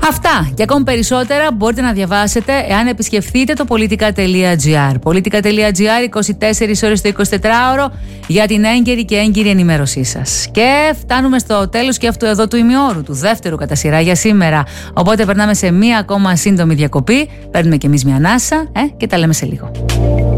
Αυτά και ακόμη περισσότερα μπορείτε να διαβάσετε εάν επισκεφθείτε το politica.gr. Politica.gr, 24 ώρες το 24ωρο για την έγκαιρη και έγκυρη ενημέρωσή σας. Και φτάνουμε στο τέλος και αυτού εδώ του ημιώρου, του δεύτερου κατά σειρά για σήμερα. Οπότε περνάμε σε μία ακόμα σύντομη διακοπή. Παίρνουμε κι εμείς μια ανάσα και τα λέμε σε λίγο.